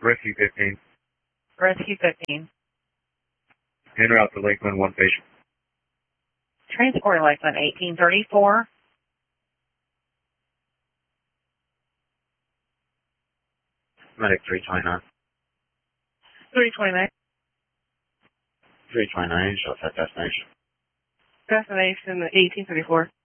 Rescue 15. Rescue 15. En route to Lakeland, one patient. Transport to Lakeland 1834. Medic 329. 329. 329, show that destination. Destination 1834.